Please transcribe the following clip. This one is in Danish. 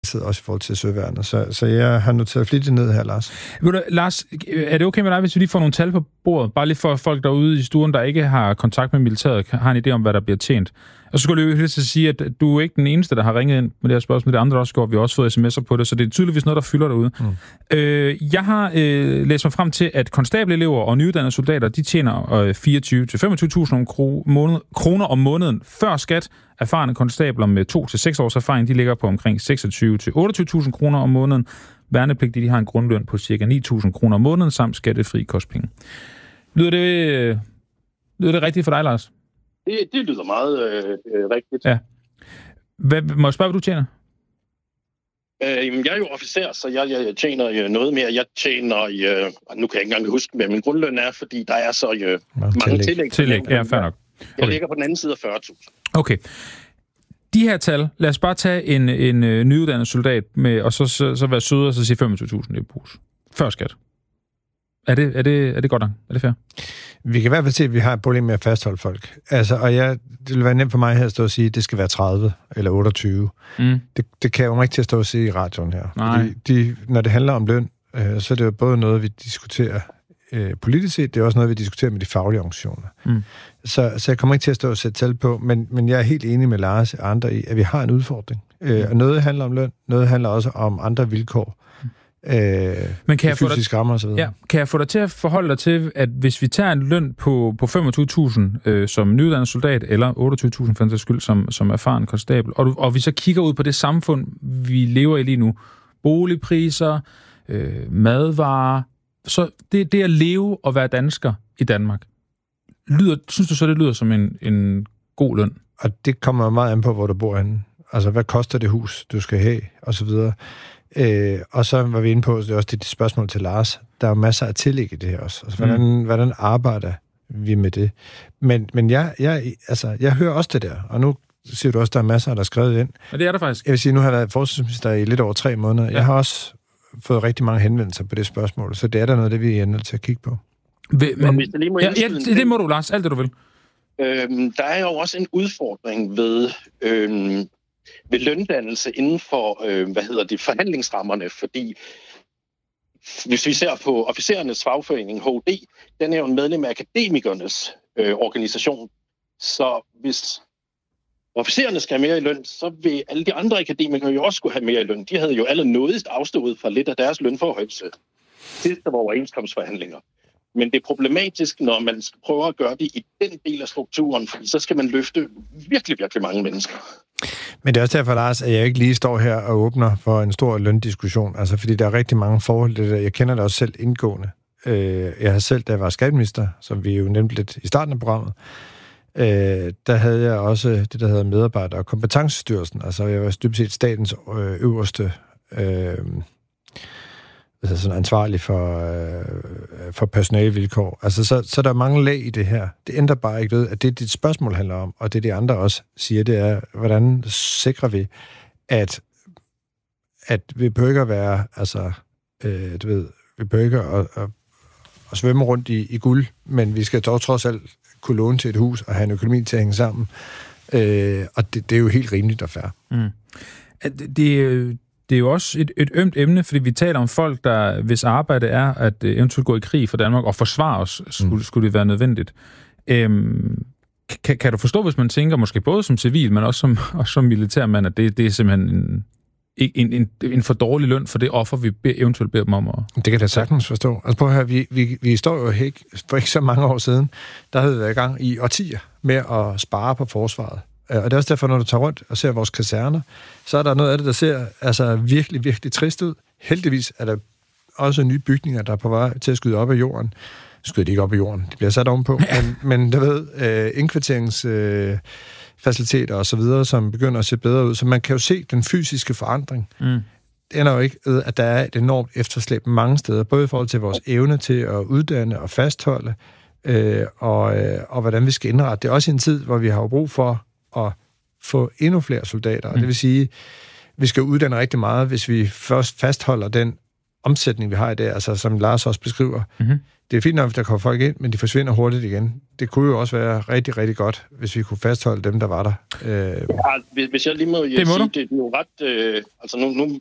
også i forhold til søværnet. Så jeg har noteret flittigt ned her, Lars. Lars, er det okay med dig, hvis vi lige får nogle tal på bordet? Bare lige for folk derude i stuen, der ikke har kontakt med militæret, har en idé om, hvad der bliver tjent. Og så skulle jeg jo sige, at du er ikke den eneste, der har ringet ind med det her spørgsmål. Det andre også gjort. Vi har også fået sms'er på det, så det er tydeligvis noget, der fylder derude. Jeg har læst mig frem til, at konstabelelever og nyuddannede soldater, de tjener 24.000 til 25.000 kroner om måneden før skat. Erfarne konstabler med 2 til 6 års erfaring, de ligger på omkring 26.000 til 28.000 kroner om måneden. Værnepligtige, de har en grundløn på ca. 9.000 kroner om måneden, samt skattefri kostpenge. Lyder det rigtigt for dig, Lars? Det lyder meget rigtigt. Ja. Må jeg spørge, hvad du tjener? Jeg er jo officer, så jeg tjener noget mere. Jeg tjener, nu kan jeg ikke engang huske, hvad min grundløn er, fordi der er så mange tillæg. Tillæg, ja, fair nok. Okay. Jeg ligger på den anden side af 40.000. Okay. De her tal, lad os bare tage en nyuddannet soldat med, og så være søde og så sige 25.000 i brus. Før skat. Er det godt nok? Er det fair? Vi kan i hvert fald se, at vi har et problem med at fastholde folk. Altså, og det vil være nemt for mig her at stå og sige, at det skal være 30 eller 28. Det kan jeg jo ikke til at stå og sige i radioen her. Fordi når det handler om løn, så er det jo både noget, vi diskuterer politisk set, det er også noget, vi diskuterer med de faglige organisationer. Så jeg kommer ikke til at stå og sætte tal på, men jeg er helt enig med Lars og andre i, at vi har en udfordring. Og noget handler om løn, noget handler også om andre vilkår. Men kan jeg få dig til at forholde dig til, at hvis vi tager en løn på 25.000 som nyuddannet soldat, eller 28.000 for den skyld som erfaren konstabel, og vi så kigger ud på det samfund, vi lever i lige nu, boligpriser, madvarer, så det at leve og være dansker i Danmark, synes du så, det lyder som en god løn? Og det kommer meget an på, hvor du bor henne. Altså, hvad koster det hus, du skal have, og så videre. Og så var vi inde på, det er også det spørgsmål til Lars, der er masser af tillæg i det her også. Altså, hvordan arbejder vi med det? Men jeg hører også det der, og nu siger du også, der er masser, der er skrevet ind. Og det er der faktisk. Jeg vil sige, nu har jeg været forsvarsminister i lidt over 3 måneder. Ja. Jeg har også fået rigtig mange henvendelser på det spørgsmål, så det er der noget, det vi er nødt til at kigge på. Det må du, Lars, alt det du vil. Der er jo også en udfordring ved løndannelse inden for, forhandlingsrammerne, fordi hvis vi ser på officerernes fagforening, HD, den er jo en medlem af akademikernes organisation, så hvis officererne skal have mere i løn, så vil alle de andre akademikere jo også skulle have mere i løn. De havde jo alle nådigst afstået fra lidt af deres lønforhøjelse sidst der var overenskomstforhandlinger. Men det er problematisk, når man prøver at gøre det i den del af strukturen, for så skal man løfte virkelig, virkelig mange mennesker. Men det er også derfor, Lars, at jeg ikke lige står her og åbner for en stor løndiskussion. Altså, fordi der er rigtig mange forhold. Jeg kender det også selv indgående. Jeg har selv, da jeg var skatteminister, som vi jo nævnte lidt i starten af programmet, der havde jeg også det, der hedder medarbejder- og kompetencestyrelsen. Altså, jeg var dybt set statens øverste sådan ansvarlig for personalevilkår. Altså, så der er mange lag i det her. Det ændrer bare ikke ved, at det dit spørgsmål handler om, og det de andre også siger, det er, hvordan sikrer vi, at vi behøver ikke at være, altså, vi behøver ikke at svømme rundt i guld, men vi skal dog trods alt kunne låne til et hus og have en økonomi til at hænge sammen. Og det er jo helt rimeligt og fair. Det er jo også et ømt emne, fordi vi taler om folk, der hvis arbejde er at eventuelt gå i krig for Danmark og forsvare os, skulle det være nødvendigt. Kan du forstå, hvis man tænker, måske både som civil, men også som militærmand, at det er simpelthen en for dårlig løn for det offer, vi eventuelt beder dem om at... Det kan jeg sagtens forstå. Altså prøv at høre, vi står jo for ikke så mange år siden, der havde vi været i gang i årtier med at spare på forsvaret. Og det er også derfor, når du tager rundt og ser vores kaserner, så er der noget af det, der ser altså virkelig, virkelig trist ud. Heldigvis er der også nye bygninger, der er på vej til at skyde op af jorden. Skyder de ikke op af jorden, de bliver sat ovenpå. Men du ved, indkvarteringsfaciliteter og så videre, som begynder at se bedre ud. Så man kan jo se den fysiske forandring. Det ender jo ikke ved, at der er et enormt efterslæb mange steder, både i forhold til vores evne til at uddanne og fastholde, og hvordan vi skal indrette. Det er også en tid, hvor vi har brug for at få endnu flere soldater. Og det vil sige, at vi skal uddanne rigtig meget, hvis vi først fastholder den omsætning, vi har i dag, altså som Lars også beskriver. Mm-hmm. Det er fint nok, hvis der kommer folk ind, men de forsvinder hurtigt igen. Det kunne jo også være rigtig, rigtig godt, hvis vi kunne fastholde dem, der var der. Ja, hvis jeg lige må sige, det er jo ret... altså nu